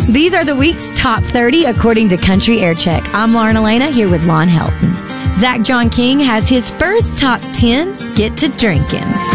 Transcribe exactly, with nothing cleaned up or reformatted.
These are the week's top thirty according to Country Air Check. I'm Lauren Elena here with Lon Helton. Zach John King has his first top ten, Get to Drinking.